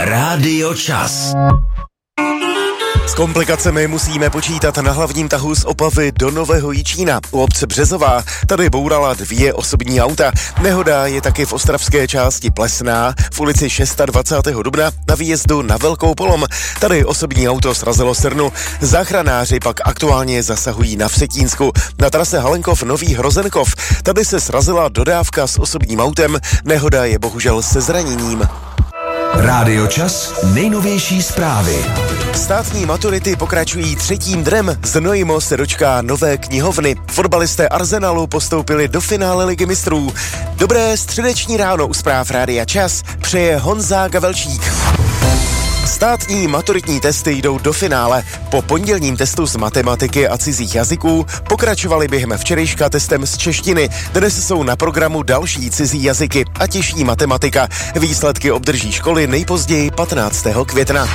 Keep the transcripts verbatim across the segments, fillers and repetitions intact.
Rádio Čas. S komplikacemi musíme počítat na hlavním tahu z Opavy do Nového Jičína. U obce Březová tady bourala dvě osobní auta. Nehoda je taky v ostravské části Plesná, v ulici dvacátého šestého dubna na výjezdu na Velkou Polom. Tady osobní auto srazilo srnu. Záchranáři pak aktuálně zasahují na Vsetínsku. Na trase Halenkov Nový Hrozenkov. Tady se srazila dodávka s osobním autem. Nehoda je bohužel se zraněním. Rádio Čas, nejnovější zprávy. Státní maturity pokračují třetím dnem. Znojmo se dočká nové knihovny. Fotbalisté Arsenalu postoupili do finále Ligy mistrů. Dobré středeční ráno u zpráv Rádia Čas přeje Honza Gavelčík. Státní maturitní testy jdou do finále. Po pondělním testu z matematiky a cizích jazyků pokračovali během včerejška testem z češtiny. Dnes jsou na programu další cizí jazyky a těžší matematika. Výsledky obdrží školy nejpozději patnáctého května.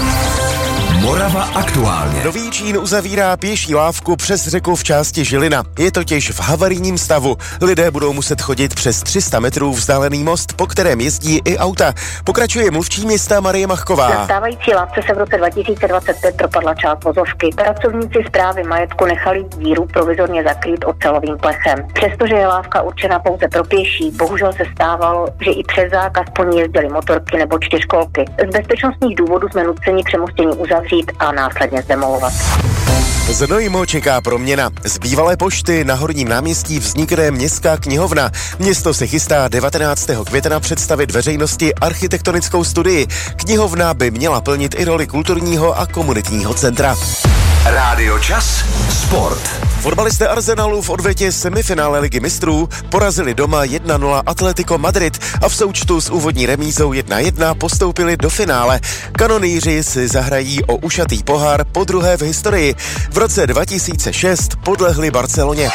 Morava aktuálně. Nový Jičín uzavírá pěší lávku přes řeku v části Žilina. Je totiž v havarijním stavu. Lidé budou muset chodit přes tři sta metrů vzdálený most, po kterém jezdí i auta. Pokračuje mluvčí města Marie Machková. Na stávající lávce se v roce dva tisíce dvacet pět propadla část vozovky. Pracovníci správy majetku nechali díru provizorně zakrýt ocelovým plechem. Přestože je lávka určena pouze pro pěší, bohužel se stávalo, že i přes zákaz po ní jezdily motorky nebo čtyřkolky. Z bezpečnostních důvodů jsme nuceni přemostění uzavřít a následně zdemolovat. Znojmo čeká proměna. Z bývalé pošty na Horním náměstí vznikne městská knihovna. Město se chystá devatenáctého května představit veřejnosti architektonickou studii. Knihovna by měla plnit i roli kulturního a komunitního centra. Rádio Čas, sport. Fotbalisté Arsenalu v odvetě semifinále Ligy mistrů porazili doma jedna nula Atletico Madrid a v součtu s úvodní remízou jedna jedna postoupili do finále. Kanonýři si zahrají o ušatý pohár podruhé v historii. V roce dva tisíce šest podlehli Barceloně.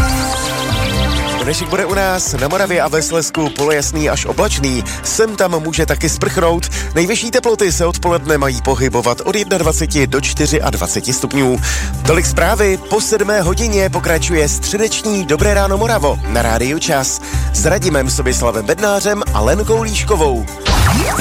Dnešek bude u nás na Moravě a ve Slezsku polojasný až oblačný. Sem tam může taky sprchnout. Nejvyšší teploty se odpoledne mají pohybovat od dvacet jedna do dvaceti čtyř stupňů. Tolik zprávy. Po sedmé hodině pokračuje středeční Dobré ráno Moravo na Rádiu Čas s Radimem Soběslavem Bednářem a Lenkou Líškovou.